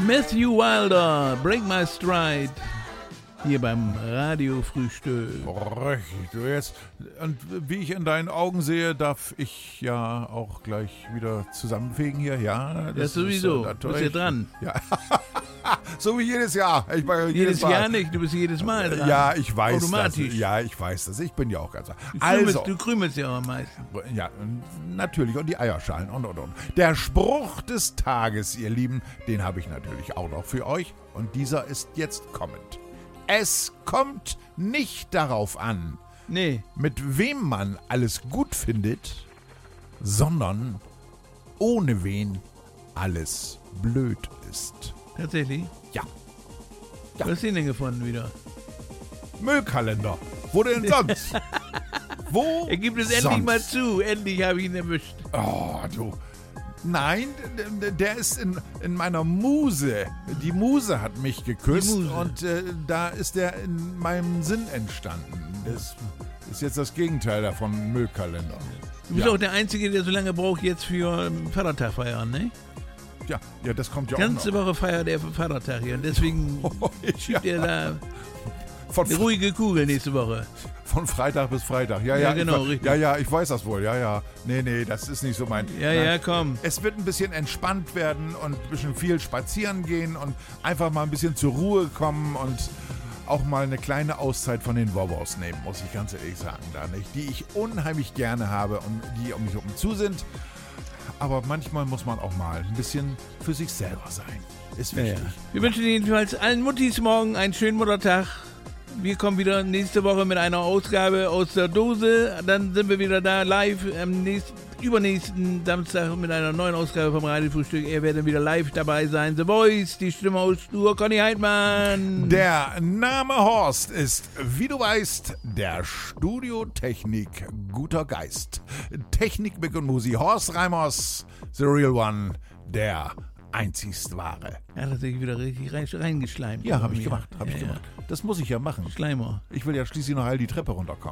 Matthew Wilder, Break My Stride. Hier beim Radiofrühstück. Richtig, du jetzt. Und wie ich in deinen Augen sehe, darf ich ja auch gleich wieder zusammenfegen hier. Ja, das sowieso. Du bist ja dran. Ja. So wie jedes Jahr. Ich war jedes Jahr nicht, du bist jedes Mal dran. Ja, ich weiß Automatisch. das. Ja, ich weiß das. Ich bin ja auch ganz... Du krümelst ja auch am meisten. Ja, natürlich. Und die Eierschalen und. Der Spruch des Tages, ihr Lieben, den habe ich natürlich auch noch für euch. Und dieser ist jetzt kommend. Es kommt nicht darauf an, mit wem man alles gut findet, sondern ohne wen alles blöd ist. Tatsächlich? Ja. Was hast du denn gefunden wieder? Müllkalender. Wo denn sonst? Wo? Er gibt es sonst? Endlich mal zu. Endlich habe ich ihn erwischt. Oh, du. Nein, der ist in meiner Muse. Die Muse hat mich geküsst und da ist der in meinem Sinn entstanden. Das ist jetzt das Gegenteil davon, Müllkalender. Du bist auch der Einzige, der so lange braucht jetzt für Vatertag feiern, ne? Ja, das kommt ja Ganze auch noch. Woche feiert er Vatertag hier und deswegen schiebt er da eine ruhige Kugel nächste Woche. Von Freitag bis Freitag. Ja, genau, richtig. Ja, ich weiß das wohl. Ja. Nee, das ist nicht so mein... Ja, komm. Es wird ein bisschen entspannt werden und ein bisschen viel spazieren gehen und einfach mal ein bisschen zur Ruhe kommen und auch mal eine kleine Auszeit von den Wobos nehmen, muss ich ganz ehrlich sagen, da nicht. Die ich unheimlich gerne habe und die um mich herum zu sind. Aber manchmal muss man auch mal ein bisschen für sich selber sein. Ist wichtig. Ja. Wir wünschen jedenfalls allen Muttis morgen einen schönen Muttertag. Wir kommen wieder nächste Woche mit einer Ausgabe aus der Dose. Dann sind wir wieder da live am übernächsten Samstag mit einer neuen Ausgabe vom Radiofrühstück. Er wird dann wieder live dabei sein. The Voice, die Stimme aus Stur, Conny Heidmann. Der Name Horst ist, wie du weißt, der Studiotechnik guter Geist. Technik, Mick und Musi, Horst Reimers, the real one, der einzigst wahre. Er hat sich wieder richtig reingeschleimt. Ja, habe ich gemacht. Das muss ich ja machen. Schleimer. Ich will ja schließlich noch all die Treppe runterkommen.